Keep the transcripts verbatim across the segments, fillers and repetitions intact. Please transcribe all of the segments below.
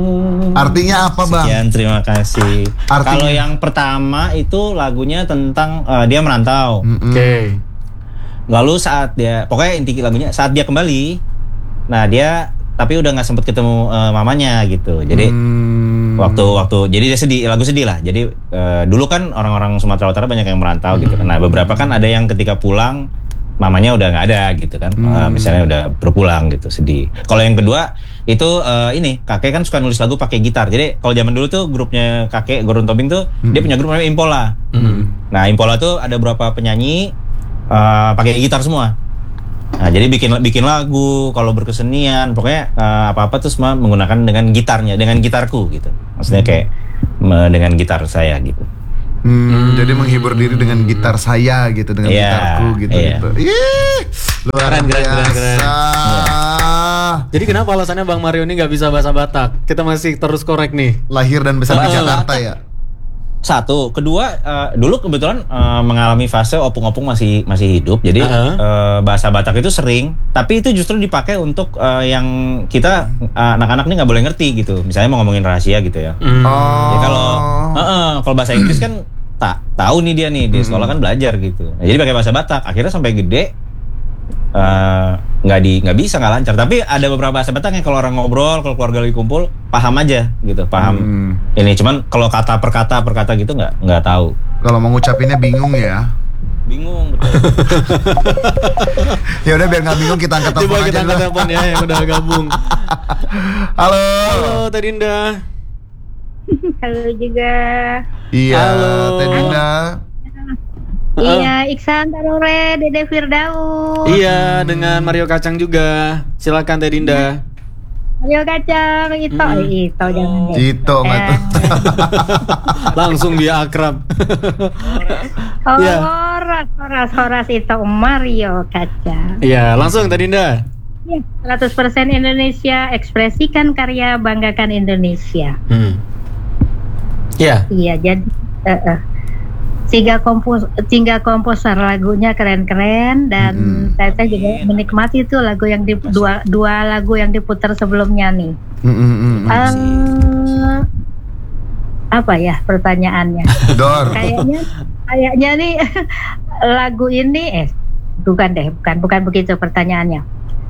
Artinya apa, Bang? Sekian, terima kasih. Artinya... Kalau yang pertama itu lagunya tentang uh, dia merantau. Mm-mm. Oke. Okay. Lalu saat dia, pokoknya inti lagunya saat dia kembali, nah dia tapi udah nggak sempet ketemu uh, mamanya gitu. Jadi Hmm. waktu-waktu, jadi dia sedih, lagu sedih lah. Jadi uh, dulu kan orang-orang Sumatera Utara banyak yang merantau gitu. Nah beberapa kan ada yang ketika pulang mamanya udah nggak ada gitu kan. Hmm. Uh, misalnya udah berpulang gitu, sedih. Kalau yang kedua itu uh, ini kakek kan suka nulis lagu pakai gitar. Jadi kalau zaman dulu tuh grupnya kakek Gurun Tobing tuh hmm. dia punya grup namanya Impola. Hmm. Nah Impola tuh ada beberapa penyanyi uh, pakai gitar semua. Nah jadi bikin bikin lagu, kalau berkesenian pokoknya uh, apa-apa tuh semua menggunakan dengan gitarnya, dengan gitarku gitu. Maksudnya kayak me, dengan gitar saya gitu. Hmm, hmm. Jadi menghibur diri dengan gitar saya gitu, dengan yeah, gitarku gitu yeah. gitu. Ih, luar keren, biasa. keren, keren, keren. Yeah. Jadi kenapa alasannya Bang Mario ini nggak bisa bahasa Batak? Kita masih terus korek nih. Lahir dan besar di Jakarta ya. Satu, kedua uh, dulu kebetulan uh, mengalami fase opung-opung masih masih hidup, jadi uh-huh. uh, bahasa Batak itu sering, tapi itu justru dipakai untuk uh, yang kita uh, anak-anak ini nggak boleh ngerti gitu, misalnya mau ngomongin rahasia gitu ya. Mm. Oh. Jadi kalau uh, uh, kalau bahasa Inggris kan tak tahu nih dia nih di sekolah kan belajar gitu, nah, jadi pakai bahasa Batak, akhirnya sampai gede nggak uh, di nggak bisa nggak lancar, tapi ada beberapa bahasa Batak yang kalau orang ngobrol, kalau keluarga lagi kumpul paham aja gitu, paham hmm. ini, cuman kalau kata per kata per kata gitu nggak nggak tahu, kalau mau ngucapinnya bingung ya, bingung betul. Ya udah biar nggak bingung kita angkat telepon aja, kita angkat telepon ya yang udah gabung. Halo halo Teh Dinda. Halo juga. Iya halo Teh Dinda. Iya, Iksan Tarore, Dede Firdaus. Iya, dengan Mario Kacang juga. Silakan Teh Dinda. Mario Kacang, Ito, hmm. eh, Ito jangan deh. Ito nggak tuh. Langsung dia akrab. Oh, ya. Horas, Horas, Horas Ito, Mario Kacang. Iya, langsung Teh Dinda. Iya, seratus persen Indonesia, ekspresikan karya, banggakan Indonesia. Hmm. Iya. Iya, jadi. Uh, uh. Tiga kompos, tiga komposer lagunya keren-keren dan mm-hmm. saya, saya juga menikmati itu lagu yang di, dua dua lagu yang diputar sebelumnya nih. Mm-hmm. Uh, apa ya pertanyaannya? Dor. Kayaknya kayaknya nih lagu ini eh bukan deh bukan bukan begitu pertanyaannya.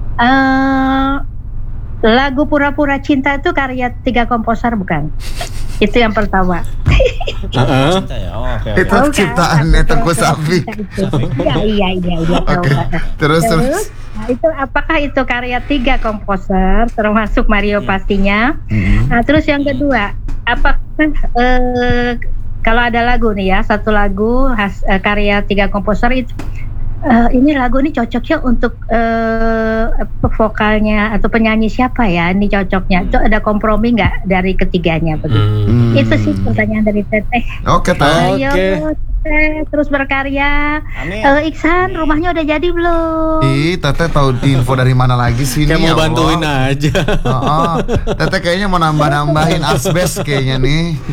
Uh, lagu Pura-Pura Cinta itu karya tiga komposer bukan? Itu yang pertama. Uh-uh. Cinta ya? Oh, okay, okay. Itu oh, ciptaannya Tengku Safik. Iya iya iya iya. Okay. Terus terus. Nah, itu apakah itu karya tiga komposer termasuk Mario hmm. pastinya? Hmm. Nah, terus yang kedua, apakah eh, kalau ada lagu nih ya, satu lagu khas eh, karya tiga komposer itu Uh, ini lagu ini cocoknya untuk uh, vokalnya atau penyanyi siapa ya? Ini cocoknya. Hmm. Itu ada kompromi nggak dari ketiganya begitu? Hmm. Itu sih pertanyaan dari Teteh. Oke, Teh. Ayo, Teteh terus berkarya. Uh, Iksan, rumahnya udah jadi belum? Ih, Teteh tahu info dari mana lagi sih? Kayak nih, mau bantuin Allah. Aja. Oh, Teteh kayaknya mau nambah-nambahin asbes kayaknya nih.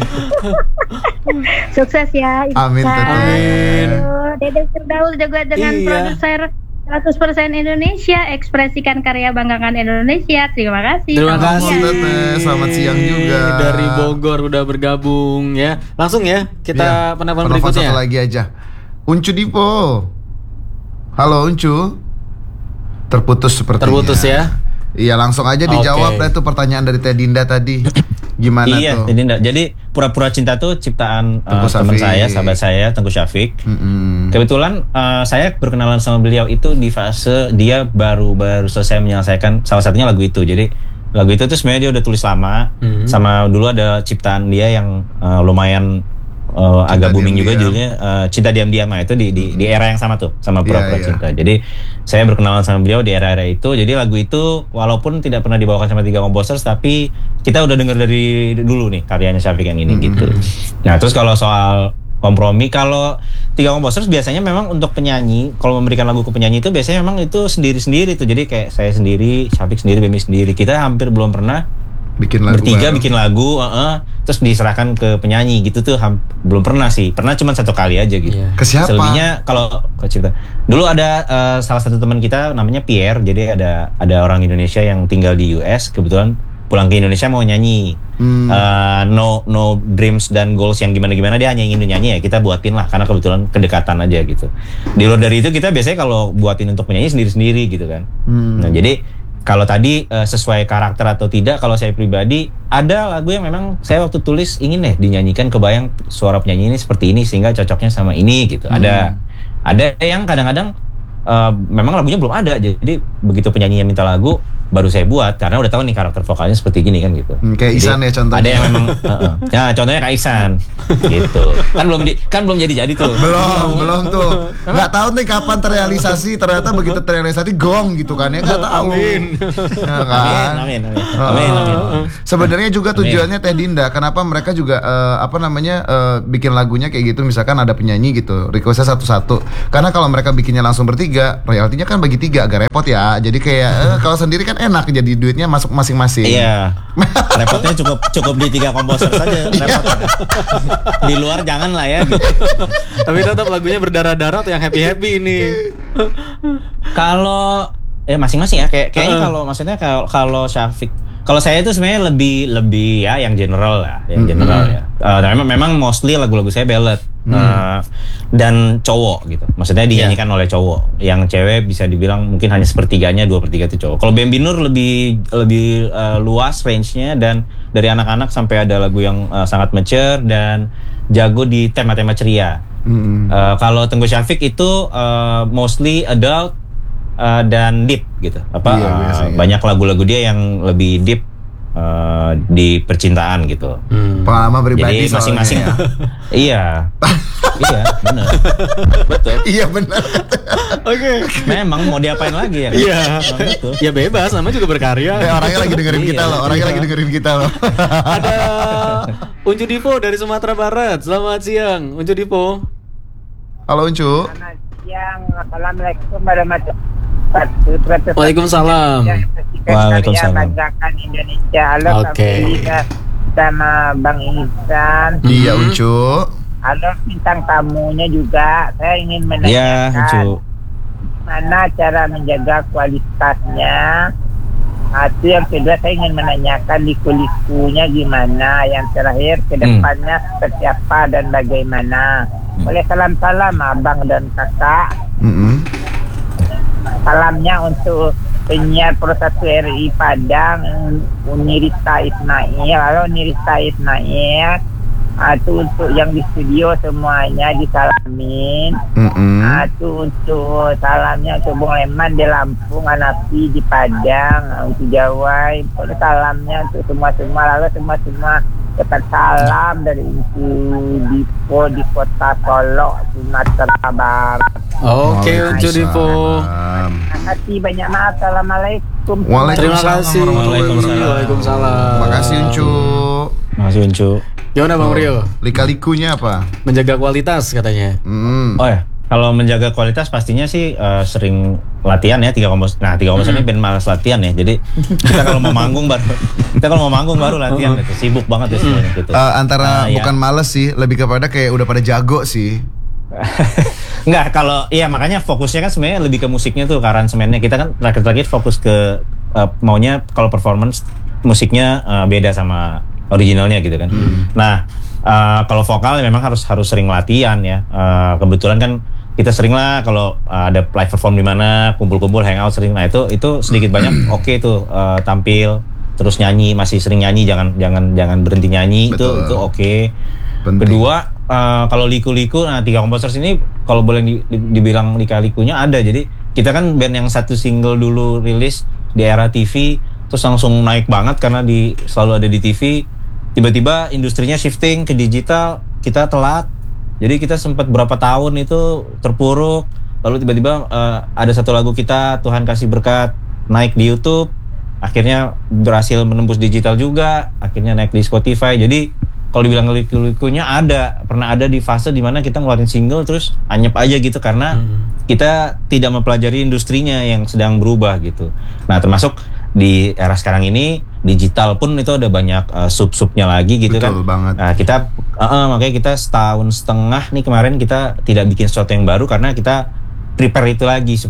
Sukses ya, Iksan. Amin, Teteh. Amin. Dede Firdaus juga dengan iya. produser seratus persen Indonesia, ekspresikan karya, banggakan Indonesia. Terima kasih. Terima kasih Teteh. Selamat siang juga. Dari Bogor udah bergabung ya. Langsung ya kita ya, penelpon berikutnya. Satu lagi aja. Uncu Dipo. Halo Uncu. Terputus sepertinya. Terputus ya. Iya, langsung aja dijawab okay. Deh tuh pertanyaan dari Teh Dinda tadi. Gimana iya, tuh? Teh Dinda. Jadi Pura-Pura Cinta tuh ciptaan uh, teman saya, sahabat saya, Tengku Syafiq. Mm-hmm. Kebetulan uh, saya berkenalan sama beliau itu di fase dia baru-baru selesai menyelesaikan salah satunya lagu itu. Jadi lagu itu tuh sebenarnya dia udah tulis lama. Mm-hmm. Sama dulu ada ciptaan dia yang uh, lumayan uh, agak booming juga judulnya uh, Cinta Diam-Diam. Itu di, di di era yang sama tuh sama Pura-Pura yeah, Cinta. Yeah. Jadi saya berkenalan sama beliau di era-era itu. Jadi lagu itu walaupun tidak pernah dibawakan sama tiga komposer, tapi kita udah dengar dari dulu nih karyanya Syafiq yang ini mm-hmm. gitu. Nah terus kalau soal kompromi, kalau tiga komposer biasanya memang untuk penyanyi, kalau memberikan lagu ke penyanyi itu biasanya memang itu sendiri-sendiri tuh. Jadi kayak saya sendiri, Syafiq sendiri, Bemi sendiri. Kita hampir belum pernah bikin lagu bertiga baru. bikin lagu, uh-uh, terus diserahkan ke penyanyi gitu tuh ham- belum pernah sih. Pernah cuma satu kali aja gitu. Yeah. Ke siapa? Selebihnya kalau ke cerita. Dulu ada uh, salah satu teman kita namanya Pierre. Jadi ada ada orang Indonesia yang tinggal di U S. Kebetulan pulang ke Indonesia mau nyanyi. Hmm. Uh, no no dreams dan goals yang gimana-gimana, dia hanya ingin nyanyi, ya kita buatin lah karena kebetulan kedekatan aja gitu. Di luar dari itu kita biasanya kalau buatin untuk penyanyi sendiri-sendiri gitu kan. Hmm. Nah jadi kalau tadi uh, sesuai karakter atau tidak, kalau saya pribadi ada lagu yang memang saya waktu tulis ingin deh dinyanyikan, kebayang suara penyanyi ini seperti ini sehingga cocoknya sama ini gitu. Hmm. Ada ada yang kadang-kadang uh, memang lagunya belum ada, jadi begitu penyanyi yang minta lagu baru saya buat karena udah tahu nih karakter vokalnya seperti gini kan gitu. Hmm, kayak Ihsan ya contohnya. Ada yang memang, uh-uh. ya contohnya kayak Ihsan, gitu. Kan belum di, kan belum jadi jadi tuh. Belum, belum tuh. Nggak tahu nih kapan terrealisasi. Ternyata begitu terrealisasi gong gitu kan ya, nggak tahu. Amin. Ya, kan? Amin, amin, amin. Amin, amin. Sebenarnya juga tujuannya Teh Dinda, kenapa mereka juga uh, apa namanya uh, bikin lagunya kayak gitu, misalkan ada penyanyi gitu, requestnya satu-satu. Karena kalau mereka bikinnya langsung bertiga, royaltinya kan bagi tiga agak repot ya. Jadi kayak uh, kalau sendiri kan enak, jadi duitnya masuk masing-masing. Iya. Repotnya cukup cukup di tiga komposer saja. Repotnya. Di luar jangan lah ya. Gitu. Tapi tetap lagunya berdarah-darah atau yang happy-happy ini? Kalau eh masing-masing ya. Kayak kayaknya uh. kalau maksudnya kalau kalau Syafiq, kalau saya itu sebenarnya lebih lebih ya yang general lah, yang general mm-hmm. ya. Uh, memang memang mostly lagu-lagu saya ballad. Hmm. Uh, dan cowok gitu, maksudnya dinyanyikan yeah. oleh cowok. Yang cewek bisa dibilang mungkin hanya sepertiganya, dua pertiga itu cowok. Kalau Bambi Nur lebih lebih uh, luas range-nya, dan dari anak-anak sampai ada lagu yang uh, sangat mature dan jago di tema-tema ceria. Hmm. Uh, kalau Tengku Syafiq itu uh, mostly adult uh, dan deep gitu. Apa yeah, uh, banyak lagu-lagu dia yang lebih deep. Uh, di percintaan gitu. Hmm. Pengalaman pribadi. Jadi masing-masing. Ya. iya, iya, benar, betul. Iya benar. Oke. Memang mau diapain lagi ya? Iya. Ya bebas, namanya juga berkarya. Eh, orangnya lagi dengerin kita loh. Orangnya lagi dengerin kita loh. Ada Uncu Dipo dari Sumatera Barat. Selamat siang, Uncu Dipo. Halo Uncu. Selamat siang. Assalamualaikum warahmatullahi wabarakatuh. Waalaikumsalam. Waalaikumsalam. Banggakan Indonesia. Halo, Oke. okay. Sama Bang Ihsan. Iya Uncu. Halo bintang tamunya juga. Saya ingin menanyakan ya, Uncu. mana cara menjaga kualitasnya. Itu yang kedua saya ingin menanyakan liku-likunya gimana. Yang terakhir kedepannya hmm. seperti apa dan bagaimana. Boleh salam-salam abang dan kakak. Mm-hmm. Salamnya untuk penyiar Pro satu R I Padang, Unirita Ismail. Halo Unirita Ismail. Itu untuk yang di studio semuanya disalamin. Mm-hmm. Itu untuk salamnya untuk Bung Leman di Lampung, Anapi di Padang, untuk Jawa. Itu salamnya untuk semua-semua. Lalu semua-semma dapat salam dari Uncu Dipo di kota Solo, Sumatera Barat. Oke, Uncu Dipo. Terima kasih banyak, maaf. Assalamualaikum. Terima kasih. Waalaikumsalam. Terima kasih Uncu. Terima kasih Uncu. Gimana Bang Rio? Lika-likunya apa? Menjaga kualitas katanya. Hmm. Oh ya, kalau menjaga kualitas pastinya sih uh, sering latihan ya, tiga kompos. Nah, tiga kompos ini band malas latihan ya. Jadi kita kalau mau manggung baru kita kalau mau manggung baru latihan gitu. Sibuk banget ya sebenarnya gitu. Uh, antara uh, bukan ya. males sih, lebih kepada kayak udah pada jago sih. Enggak, kalau iya makanya fokusnya kan sebenarnya lebih ke musiknya tuh, ke aransemennya. Kita kan terakhir-terakhir fokus ke uh, maunya kalau performance musiknya uh, beda sama originalnya gitu kan. Hmm. Nah, uh, kalau vokal memang harus harus sering latihan ya. Uh, kebetulan kan kita sering lah kalau uh, ada live perform di mana, kumpul-kumpul hangout sering. Nah, itu itu sedikit banyak oke okay tuh uh, tampil terus nyanyi, masih sering nyanyi, jangan jangan jangan berhenti nyanyi. Betul. itu itu oke. Okay. Kedua, uh, kalau liku-liku, nah tiga komposer ini kalau boleh di, di, dibilang lika-likunya ada. Jadi kita kan band yang satu single dulu rilis di era T V, terus langsung naik banget karena di selalu ada di T V. Tiba-tiba industrinya shifting ke digital, kita telat. Jadi kita sempat berapa tahun itu terpuruk. Lalu tiba-tiba uh, ada satu lagu kita, Tuhan Kasih Berkat, naik di YouTube. Akhirnya berhasil menembus digital juga. Akhirnya naik di Spotify. Jadi kalau dibilang liku-likunya ada, pernah ada di fase dimana kita ngeluarin single terus anyep aja gitu karena hmm. kita tidak mempelajari industrinya yang sedang berubah gitu. Nah, termasuk di era sekarang ini digital pun itu ada banyak uh, sub-subnya lagi gitu. Betul kan. Banget. Nah, kita uh, uh, makanya kita setahun setengah nih kemarin kita tidak bikin sesuatu yang baru karena kita prepare itu lagi supaya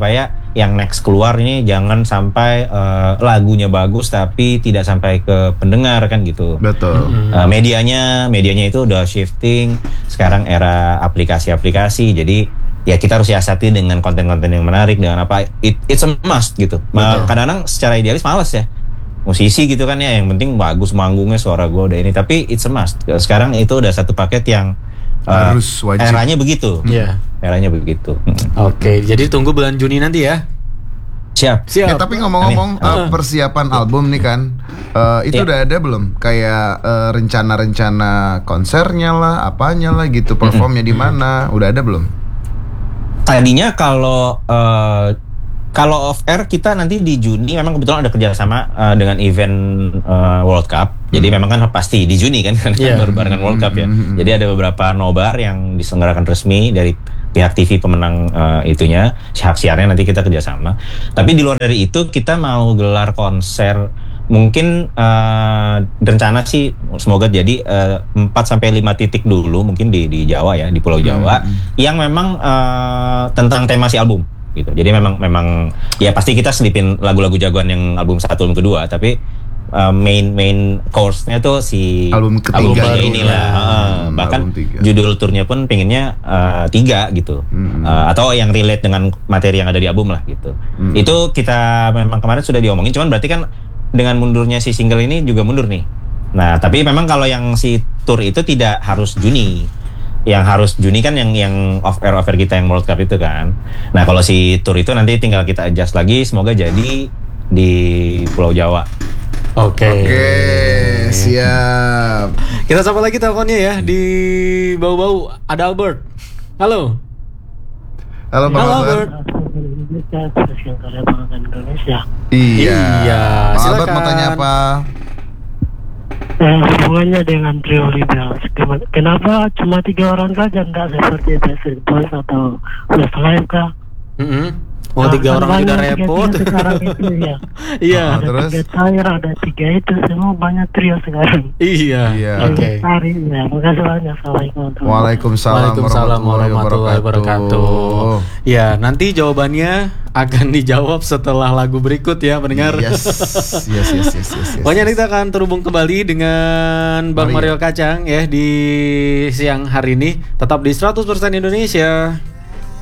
yang next keluar ini jangan sampai uh, lagunya bagus tapi tidak sampai ke pendengar kan gitu. Betul. Uh, medianya, medianya itu udah shifting. Sekarang era aplikasi-aplikasi. Jadi ya kita harus siasati dengan konten-konten yang menarik dengan apa. It, it's a must gitu. Ma- kadang-kadang secara idealis malas ya. Musisi gitu kan ya, yang penting bagus manggungnya, suara gue udah ini. Tapi it's a must. Sekarang itu udah satu paket yang uh, harus wajib. Eranya begitu. Iya. Eranya begitu. Oke, jadi tunggu bulan Juni nanti ya. Siap. Siap. Ya, tapi ngomong-ngomong uh, persiapan album nih kan, uh, itu Ya. udah ada belum? Kayak uh, rencana-rencana konsernya lah, apanya lah gitu, performnya di mana? Udah ada belum? Tadinya kalau uh, kalau off air kita nanti di Juni memang kebetulan ada kerjasama uh, dengan event uh, World Cup. Jadi memang kan pasti di Juni kan, kan Yeah. berbarengan World Cup ya. Jadi ada beberapa nobar yang diselenggarakan resmi dari pihak T V pemenang uh, itunya, hak siarnya nanti kita kerjasama. Tapi di luar dari itu kita mau gelar konser mungkin uh, rencana sih semoga jadi uh, empat sampai lima titik dulu mungkin di di Jawa ya, di Pulau Jawa hmm. yang memang uh, tentang tema si album gitu. Jadi memang memang ya pasti kita selipin lagu-lagu jagoan yang album satu, album kedua, tapi uh, main main course-nya tuh si album ketiga inilah. Uh, bahkan judul turnya pun pengennya uh, tiga gitu. Hmm. Uh, atau yang relate dengan materi yang ada di album lah gitu. Hmm. Itu kita memang kemarin sudah diomongin, cuman berarti kan dengan mundurnya si single ini juga mundur nih. Nah, tapi memang kalau yang si tour itu tidak harus Juni. Yang harus Juni kan yang yang off air off air kita yang World Cup itu kan. Nah, kalau si tour itu nanti tinggal kita adjust lagi, semoga jadi di Pulau Jawa. Oke. Okay. Oke, okay, siap. Kita sapa lagi teleponnya ya di bau-bau ada Albert. Halo. Halo Bang Halo, Albert. Indonesia. Iya. Iya, Bang silakan. Albert mau tanya apa? Eh, hubungannya dengan Trio Liberals, kenapa cuma tiga orang saja, enggak seperti Backstreet Boys atau Westlife kah? Mm-hmm. Mau oh, tiga orang udah repot. Sekarang itu ya. Iya. Oh, ada terus? tiga tire, ada tiga itu, semua banyak trio sekarang. Iya. Iya. Oke. Hari ya, makasih banyak. Assalamualaikum. Waalaikumsalam, Waalaikumsalam warahmatullahi wabarakatuh. Ya, nanti jawabannya akan dijawab setelah lagu berikut ya, pendengar. Yes, yes, yes, yes, yes, yes. Pokoknya kita akan terhubung kembali dengan Bang Mario. Mario Kacang ya di siang hari ini. Tetap di seratus persen Indonesia.